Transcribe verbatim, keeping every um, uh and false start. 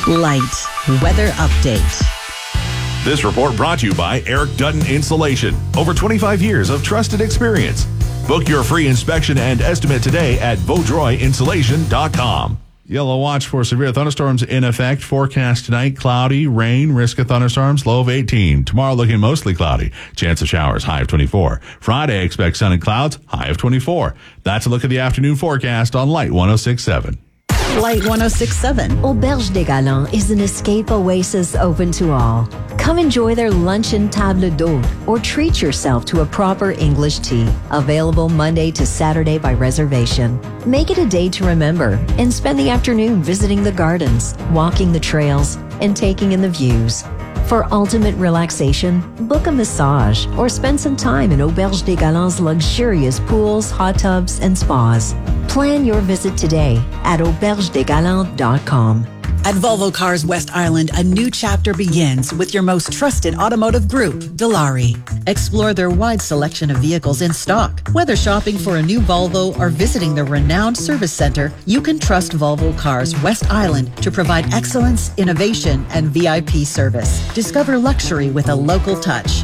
Light weather update. This report brought to you by Eric Dutton Insulation. Over twenty-five years of trusted experience. Book your free inspection and estimate today at vaudreuil insulation dot com. Yellow watch for severe thunderstorms in effect. Forecast tonight, cloudy, rain, risk of thunderstorms, low of eighteen. Tomorrow looking mostly cloudy. Chance of showers, high of twenty-four. Friday, expect sun and clouds, high of twenty-four. That's a look at the afternoon forecast on Light one oh six point seven. Light one oh six point seven. Auberge des Galants is an escape oasis open to all. Come enjoy their luncheon table d'hôte or treat yourself to a proper English tea. Available Monday to Saturday by reservation. Make it a day to remember and spend the afternoon visiting the gardens, walking the trails, and taking in the views. For ultimate relaxation, book a massage or spend some time in Auberge des Galants' luxurious pools, hot tubs, and spas. Plan your visit today at auberge des galants dot com. At Volvo Cars West Island, a new chapter begins with your most trusted automotive group, Dilawri. Explore their wide selection of vehicles in stock. Whether shopping for a new Volvo or visiting the renowned service center, you can trust Volvo Cars West Island to provide excellence, innovation, and V I P service. Discover luxury with a local touch.